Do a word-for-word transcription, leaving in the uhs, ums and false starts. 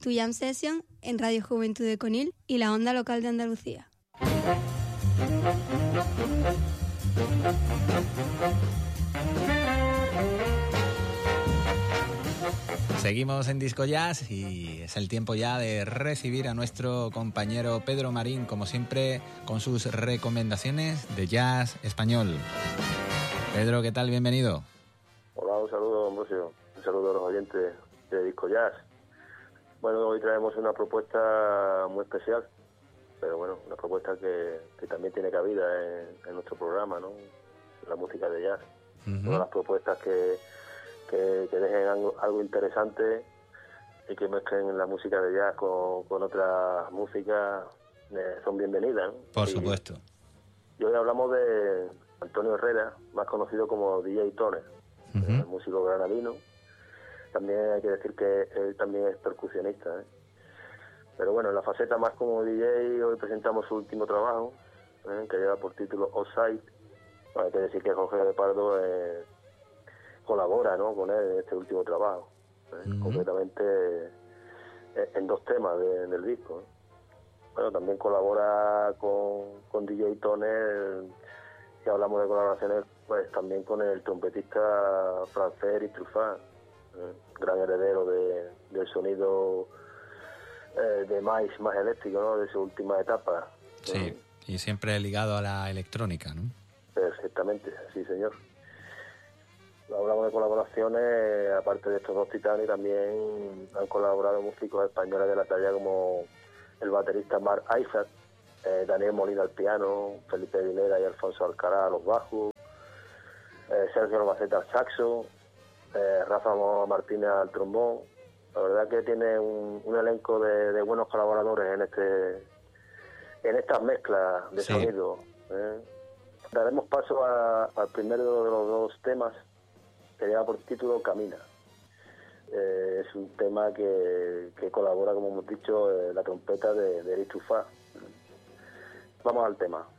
tu Jam Session en Radio Juventud de Conil y la onda local de Andalucía. Seguimos en Disco Jazz y es el tiempo ya de recibir a nuestro compañero Pedro Marín, como siempre, con sus recomendaciones de jazz español. Pedro, ¿qué tal? Bienvenido. Hola, un saludo, Ambrosio. Un saludo a los oyentes de Disco Jazz. Bueno, hoy traemos una propuesta muy especial, pero bueno, una propuesta que, que también tiene cabida en, en nuestro programa, ¿no? La música de jazz. Uh-huh. Todas las propuestas que, que, que dejen algo, algo interesante y que mezclen la música de jazz con, con otras músicas eh, son bienvenidas, ¿no? Por y, supuesto. Y hoy hablamos de Antonio Herrera, más conocido como D J Toner, uh-huh. eh, músico granadino. También hay que decir que él también es percusionista, ¿eh? Pero bueno, en la faceta más como D J, hoy presentamos su último trabajo, ¿eh? que lleva por título Offside. Bueno, hay que decir que Jorge de Pardo eh, colabora, ¿no?, con él en este último trabajo, ¿eh? uh-huh. completamente eh, en dos temas de, del disco, ¿eh? Bueno, también colabora con, con D J Toner, si hablamos de colaboraciones, pues también con el trompetista francés Eric Truffat, ¿eh? gran heredero de, del sonido eh, de Miles más eléctrico, ¿no?, de su última etapa. Sí, ¿eh? Y siempre ligado a la electrónica, ¿no? Perfectamente, sí, señor. Hablamos de colaboraciones, aparte de estos dos titanes, también han colaborado músicos españoles de la talla como el baterista Mark Isaac, eh, Daniel Molina al piano, Felipe Aguilera y Alfonso Alcaraz a los bajos, eh, Sergio Albacete al saxo, eh, Rafa Martínez al trombón. La verdad que tiene un, un elenco de, de buenos colaboradores en este en estas mezclas de sí. sonido. ¿eh? Daremos paso a, al primero de los dos temas, que lleva por título Camina. Eh, es un tema que, que colabora, como hemos dicho, eh, la trompeta de, de Eric Truffat. Vamos al tema.